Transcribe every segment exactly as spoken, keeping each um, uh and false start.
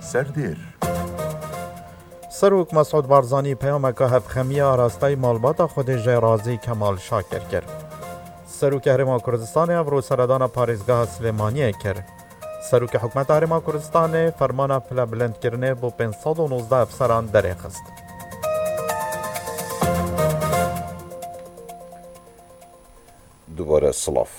سردیر سروک مسعود بارزانی پیامک هفخمی آراستای مالبات خود جرازی کمال شاکر کرد. سروک هرما کردستان امروز سردان پاریزگاه سلیمانیه کرد. سروک حکومت هرما کردستان فرمان پلا بلند کرنه بو پانصد و نوزده افسران درخست. دوباره سلاف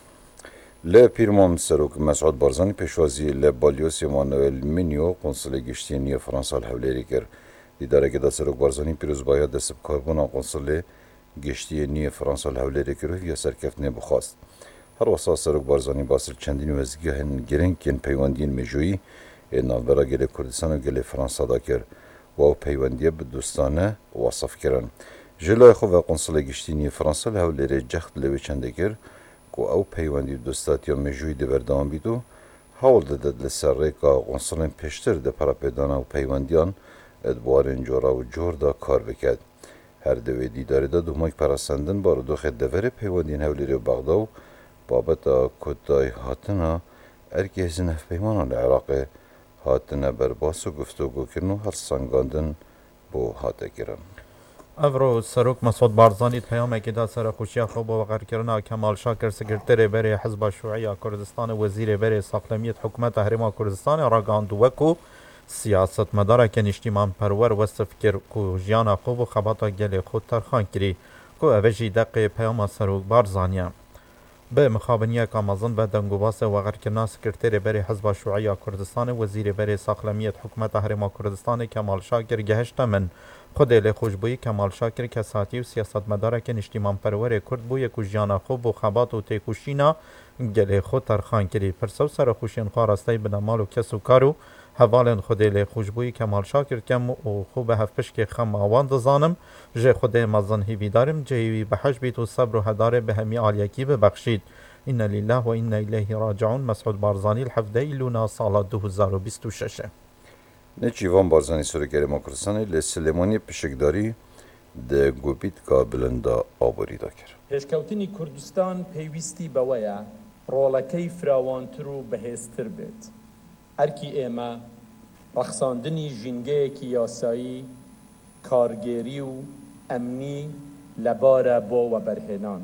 ل پیرمان سروک مسعود بارزانی پیشوازی ل بالیوس مانوئل مینیو قنصل گشتینی فرانسه الحولیری کرد. دیداره که دا سروک بارزانی پیروز باید دست بکاربونا قنصل گشتینی فرانسه الحولیری کرد یا سرکفتنه بخواست. هر وسا سروک بارزانی باسر چندین وزگاه گرنگین پیوندین مجویی نالبرا گل کردستان و گل فرانسه دا کرد و او پیوندیه به دوستانه وصف کردن. جلوی خو و قنصل گشتینی فرانسه الحولیری جخت لوی چنده کرد که او پیوندی دوستاتی و مجویی ده بردام بیدو حول داد لسر ریکا قنصلین پیشتر ده پراپیدان و پیوندیان ادوارن جورا و جور دا کار بکد. هر دوی دیداری دا دوماک پرستندن بارو دو خد دوره پیوندین هولیری و بغداو بابتا کدای هاتنا ارکی هزین اف پیمانان العراق هاتنا برباس و گفتگو کرن و هر سنگاندن بو هاته کرن. امروز سروک مسعود بارزانی پیامک دا سر خوشی خوب و وقر کرنا کمال شاکر سکرتر بری حزب شیوعی کردستان وزیر بری ساقلمیت حکومت هرما کردستان راگاند وکو سیاست مداره که نشتیمان پرور وصف کرد که جیان خوب و خباتا گل خود ترخان کری که اوجی دقی پیام سروک بارزانی به مخابنیه کامازن و دنگوباس و غرکرنا سکرتر بری حزب شیوعی کردستان وزیر بری ساقلمیت حکومت هرما کردستان کمال شاکر گهشت من خود لی خوشبویی کمال شاکر کساتی و سیاست مداره که نشتیمان پرور کرد بوی که جیان خوب و خبات و تیکوشینا گل خود ترخان کری پرسو سر خوشین خوارسته بنامال و کس و کارو حوالن خود لی خوشبویی کمال شاکر کم و خوب هفپش که خم آوان دزانم جه خود مزن هیوی دارم جهوی بحش بیت و صبر و هداره به همی آلیکی ببخشید. إن لله وإنا إليه راجعون. مسعود بارزانی الحفده ایلونا سال دو هزار و بیست و شش. نچیوان بارزانی سرگری مکرسانی لسلیمانی پشکداری ده گوبیت که بلندا آبوری دا کرد. پشکوتنی کردستان پیوستی بویا رولکی فراوانتر و بهستر بید. ارکی ایما رخصاندنی جنگه کی یاسایی کارگری و امنی لباره با و برهنان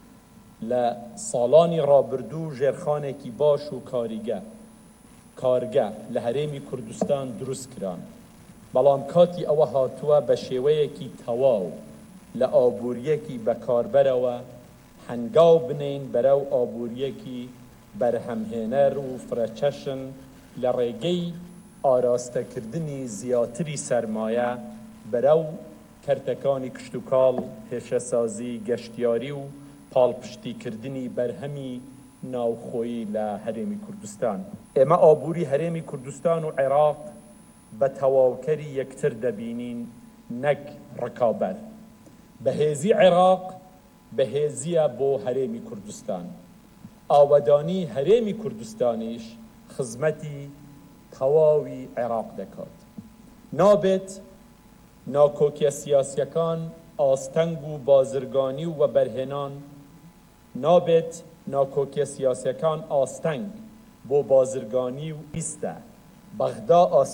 لسالانی رابردو جرخانه کی باش و کاریگه کارگه لهرمی کردستان دروست کران بلام کاتی او هاتوه بشیوه کی تواو لآبوریه کی بکاربره و هنگاو بنین برو آبوریه کی برهمهنر و فرچشن لرگی آراسته کردنی زیاتری سرمایه برو کرتکانی کشتوکال هشسازی گشتیاری و پالپشتی کردنی برهمی ناوخویی لهرمی کردستان. اما آبوری هرمی کردستان و عراق به تواوکری یکتر دبینین نک رکابر. بهزی عراق بهزی بو هرمی کردستان. آودانی هرمی کردستانیش خدمتی تواوی عراق دکات. نابت ناکوکی سیاسیکان آستنگ و بازرگانی و برهنان نابت ناکوکی سیاسیکان آستنگ بو بازرگانی و ایسته بغدا